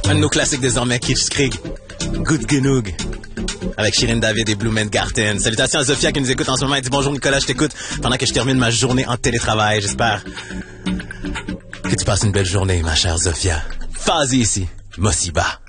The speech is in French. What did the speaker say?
Un de nos classiques désormais, Kitsch Krieg, Good Genoog, avec Shirin David et Blue Man Garten. Salutations à Zofia qui nous écoute en ce moment. Elle dit bonjour Nicolas, je t'écoute pendant que je termine ma journée en télétravail. J'espère que tu passes une belle journée, ma chère Zofia. Fazi ici, Mosiba.